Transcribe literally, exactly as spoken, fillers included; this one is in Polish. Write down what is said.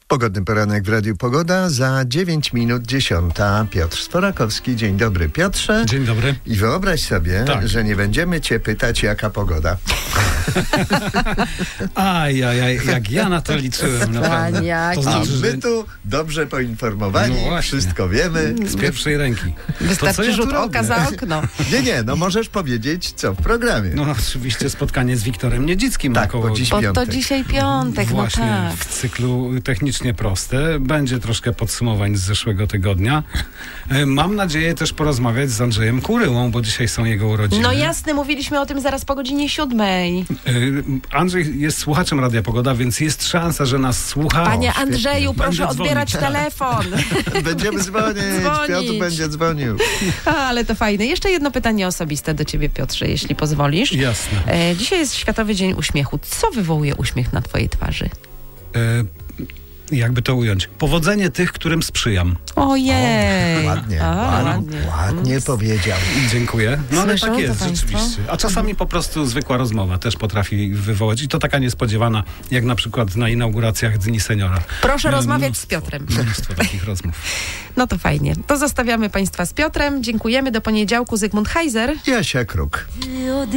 Pogodny poranek w Radiu Pogoda, za dziewięć minut dziesiąta. Piotr Sporakowski. Dzień dobry, Piotrze. Dzień dobry. I wyobraź sobie, tak. że nie będziemy cię pytać, jaka pogoda. Aj, aj, aj, jak ja na to liczyłem. Naprawdę. To A znaczy, my że tu dobrze poinformowani, No wszystko wiemy. z pierwszej ręki. Wystarczy ja tu rzut robię? oka za okno. Nie, nie, no możesz powiedzieć, co w programie. No oczywiście spotkanie z Wiktorem Niedzickim. Tak, około... bo dziś Bo to piątek. dzisiaj piątek, Właśnie no tak. w cyklu technicznie proste. Będzie troszkę podsumowań z zeszłego tygodnia. E, Mam nadzieję też porozmawiać z Andrzejem Kuryłą, bo dzisiaj są jego urodziny. No jasne, mówiliśmy o tym zaraz po godzinie siódmej. E, Andrzej jest słuchaczem Radia Pogoda, więc jest szansa, że nas słucha. Panie O, Andrzeju, Będę proszę odbierać dzwonić. telefon. Będziemy dzwonić, Dzwonić. Piotr będzie dzwonił. A, ale to fajne. Jeszcze jedno pytanie osobiste do ciebie, Piotrze, jeśli pozwolisz. Jasne. E, dzisiaj jest Światowy Dzień Uśmiechu. Co wywołuje uśmiech na twojej twarzy? E, jakby to ująć? Powodzenie tych, którym sprzyjam. Ojej. Ładnie, A, ładnie, ładnie powiedział. Dziękuję. No ale Słyszą tak to jest, państwo? rzeczywiście. A czasami po prostu zwykła rozmowa też potrafi wywołać. I to taka niespodziewana, jak na przykład na inauguracjach Dni Seniora. Proszę Miałem rozmawiać mnóstwo, z Piotrem. Mnóstwo takich rozmów. No to fajnie. To zostawiamy państwa z Piotrem. Dziękujemy. Do poniedziałku. Zygmunt Heiser. Jasia Kruk.